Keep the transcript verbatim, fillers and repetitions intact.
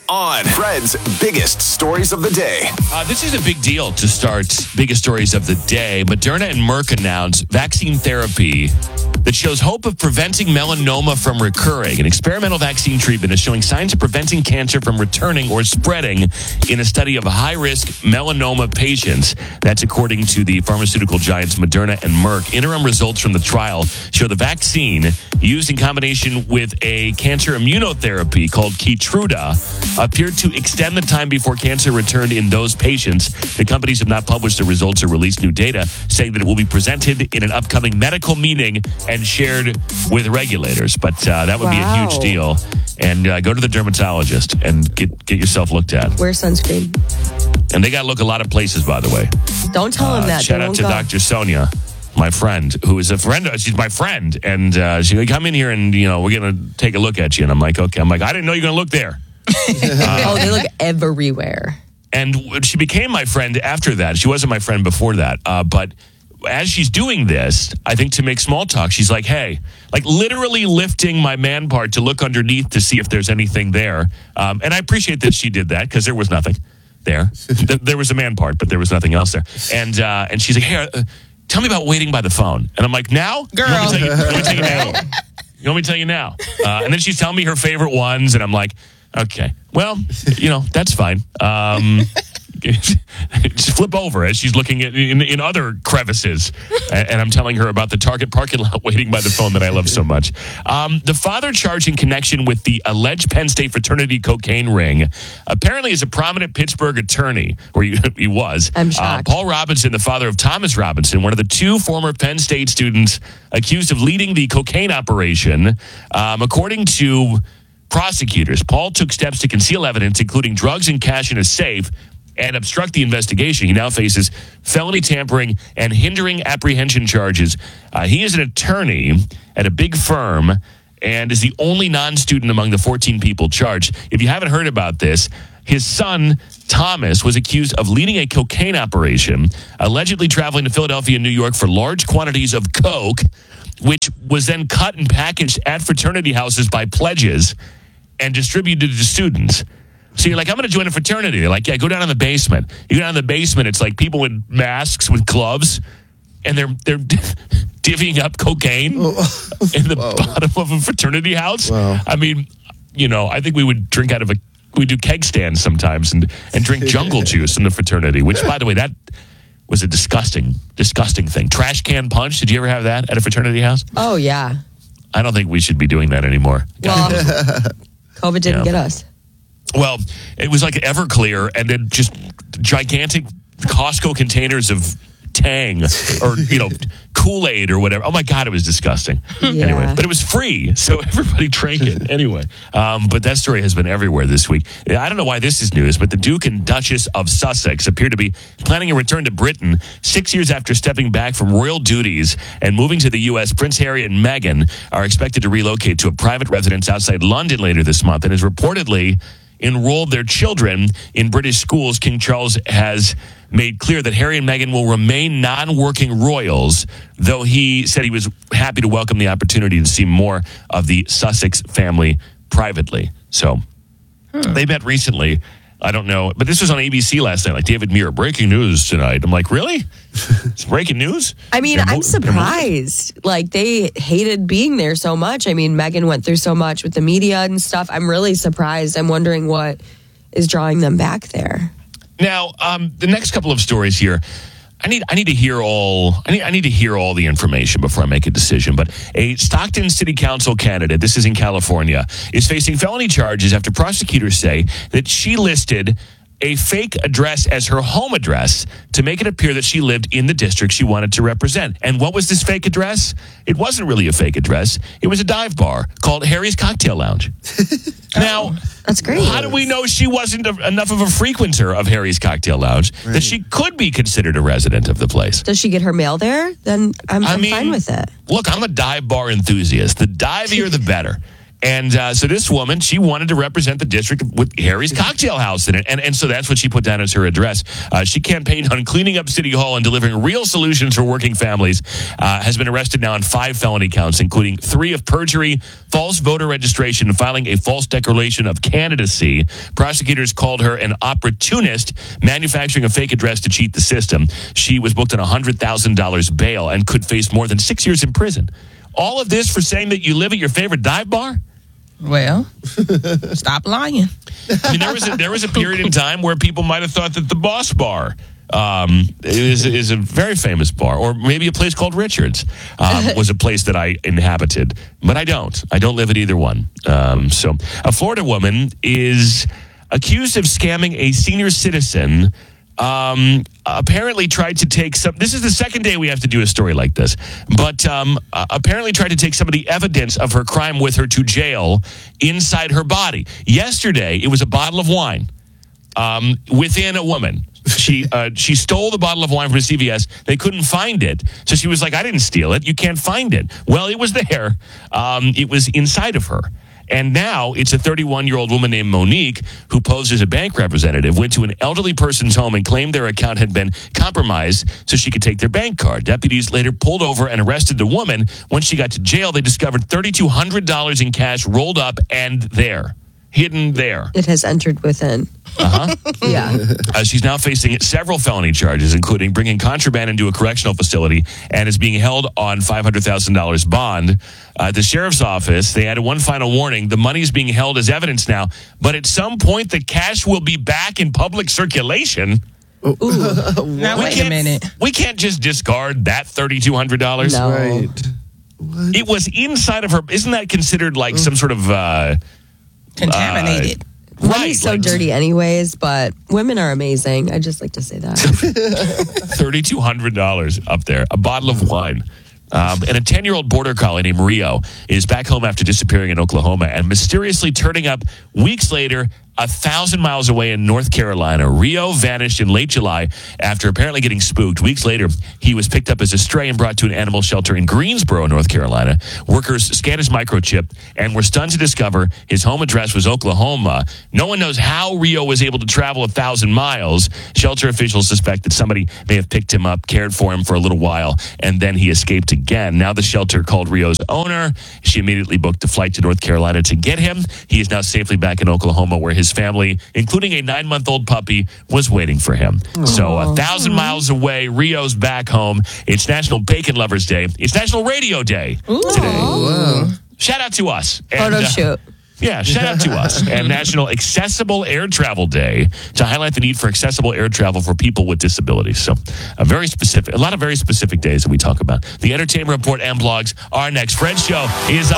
on Fred's biggest stories of the day. Uh, this is a big deal to start biggest stories of the day. Moderna and Merck announced vaccine therapy that shows hope of preventing melanoma from recurring. An experimental vaccine treatment is showing signs of preventing cancer from returning or spreading in a study of high-risk melanoma patients. That's according to the pharmaceutical giants Moderna and Merck. Interim results from the trial show the vaccine used in combination with a cancer immunotherapy called Keytruda appeared to extend the time before cancer returned in those patients. The companies have not published the results or released new data, saying that it will be presented in an upcoming medical meeting and shared with regulators. But uh, that would wow. be a huge deal. And uh, go to the dermatologist and get get yourself looked at. Wear sunscreen. And they got to look a lot of places, by the way. Don't tell uh, him that. Shout they out to go. Doctor Sonia, my friend, who is a friend. She's my friend. And uh, she's like, come in here and, you know, we're going to take a look at you. And I'm like, okay. I'm like, I didn't know you were going to look there. uh, oh, they look everywhere. And she became my friend after that. She wasn't my friend before that. Uh, but as she's doing this, I think to make small talk, she's like, hey, like literally lifting my man part to look underneath to see if there's anything there. Um, and I appreciate that she did that because there was nothing there. There was a man part, but there was nothing else there. And uh, and she's like, hey, uh, tell me about waiting by the phone. And I'm like, now? Girl. You want me to tell you, you, want me to tell you now? You want me to tell you now? Uh, and then she's telling me her favorite ones, and I'm like, okay, well, you know, that's fine. Um, just flip over as she's looking at in, in other crevices, and I'm telling her about the Target parking lot waiting by the phone that I love so much. Um, the father charged in connection with the alleged Penn State fraternity cocaine ring apparently is a prominent Pittsburgh attorney, or he, he was. I'm shocked. Uh, Paul Robinson, the father of Thomas Robinson, one of the two former Penn State students accused of leading the cocaine operation. Um, according to prosecutors, Paul took steps to conceal evidence, including drugs and cash in a safe, and obstruct the investigation. He now faces felony tampering and hindering apprehension charges. Uh, he is an attorney at a big firm and is the only non-student among the fourteen people charged. If you haven't heard about this, his son, Thomas, was accused of leading a cocaine operation, allegedly traveling to Philadelphia and New York for large quantities of coke, which was then cut and packaged at fraternity houses by pledges and distributed to students. So you're like, I'm going to join a fraternity. They're like, yeah, go down in the basement. You go down in the basement, it's like people with masks, with gloves, and they're they're divvying up cocaine in the Whoa. bottom of a fraternity house. Wow. I mean, you know, I think we would drink out of a, we do keg stands sometimes and, and drink jungle juice in the fraternity, which, by the way, that was a disgusting, disgusting thing. Trash can punch. Did you ever have that at a fraternity house? Oh, yeah. I don't think we should be doing that anymore. Well, COVID didn't yeah. get us. Well, it was like Everclear and then just gigantic Costco containers of Tang or, you know, Kool-Aid or whatever. Oh, my God, it was disgusting. Yeah. Anyway, but it was free, so everybody drank it anyway. Um, but that story has been everywhere this week. I don't know why this is news, but the Duke and Duchess of Sussex appear to be planning a return to Britain six years after stepping back from royal duties and moving to the U S. Prince Harry and Meghan are expected to relocate to a private residence outside London later this month and is reportedly enrolled their children in British schools. King Charles has made clear that Harry and Meghan will remain non-working royals, though he said he was happy to welcome the opportunity to see more of the Sussex family privately. So hmm. they met recently. I don't know, but this was on A B C last night, like David Muir, breaking news tonight. I'm like, really? It's breaking news? I mean, I'm surprised. Like, they hated being there so much. I mean, Meghan went through so much with the media and stuff. I'm really surprised. I'm wondering what is drawing them back there. Now, um, the next couple of stories here, I need I need to hear all I need I need to hear all the information before I make a decision. But a Stockton City Council candidate, this is in California, is facing felony charges after prosecutors say that she listed a fake address as her home address to make it appear that she lived in the district she wanted to represent. And what was this fake address? It wasn't really a fake address. It was a dive bar called Harry's Cocktail Lounge. Now, that's great. How do we know she wasn't a, enough of a frequenter of Harry's Cocktail Lounge right. that she could be considered a resident of the place? Does she get her mail there? Then I'm, I I'm mean, fine with it. Look, I'm a dive bar enthusiast. The divier, the better. And uh, so this woman, she wanted to represent the district with Harry's Cocktail House in it. And, and so that's what she put down as her address. Uh, she campaigned on cleaning up City Hall and delivering real solutions for working families. Uh, has been arrested now on five felony counts, including three of perjury, false voter registration, and filing a false declaration of candidacy. Prosecutors called her an opportunist, manufacturing a fake address to cheat the system. She was booked on a one hundred thousand dollars bail and could face more than six years in prison. All of this for saying that you live at your favorite dive bar? Well, stop lying. I mean, there was a, there was a period in time where people might have thought that the Boss Bar um, is, is a very famous bar, or maybe a place called Richard's um, was a place that I inhabited, but I don't. I don't live at either one. Um, so, a Florida woman is accused of scamming a senior citizen. Um, apparently tried to take some, this is the second day we have to do a story like this, but um, uh, apparently tried to take some of the evidence of her crime with her to jail inside her body. Yesterday, it was a bottle of wine um, within a woman. She uh, she stole the bottle of wine from C V S. They couldn't find it. So she was like, I didn't steal it. You can't find it. Well, it was there. Um, it was inside of her. And now it's a thirty-one-year-old woman named Monique who posed as a bank representative, went to an elderly person's home and claimed their account had been compromised so she could take their bank card. Deputies later pulled over and arrested the woman. When she got to jail, they discovered three thousand two hundred dollars in cash rolled up and there, hidden there. It has entered within. Uh-huh. Yeah. Uh, she's now facing several felony charges, including bringing contraband into a correctional facility, and is being held on five hundred thousand dollars bond. Uh, at the sheriff's office, they added one final warning. The money is being held as evidence now, but at some point, the cash will be back in public circulation. Now, we wait can't, a minute. We can't just discard that three thousand two hundred dollars. No. Right. It was inside of her. Isn't that considered like some sort of... Uh, Contaminated. uh, right, Money's so like dirty anyways, but women are amazing. I just like to say that. three thousand two hundred dollars up there. A bottle of wine. Um, and a ten-year-old border collie named Rio is back home after disappearing in Oklahoma and mysteriously turning up weeks later a thousand miles away in North Carolina. Rio vanished in late July after apparently getting spooked. Weeks later, he was picked up as a stray and brought to an animal shelter in Greensboro, North Carolina. Workers scanned his microchip and were stunned to discover his home address was Oklahoma. No one knows how Rio was able to travel a thousand miles. Shelter officials suspect that somebody may have picked him up, cared for him for a little while, and then he escaped again. Now the shelter called Rio's owner. She immediately booked a flight to North Carolina to get him. He is now safely back in Oklahoma, where his family, including a nine-month-old puppy, was waiting for him. Aww. So a thousand miles away, Rio's back home. It's National Bacon Lovers Day. It's National Radio Day Ooh. today. Wow. Shout out to us. And, Photo uh, shoot. Yeah, shout out to us. And National Accessible Air Travel Day to highlight the need for accessible air travel for people with disabilities. So a very specific, a lot of very specific days that we talk about. The Entertainment Report and blogs are next. Fred's show is on.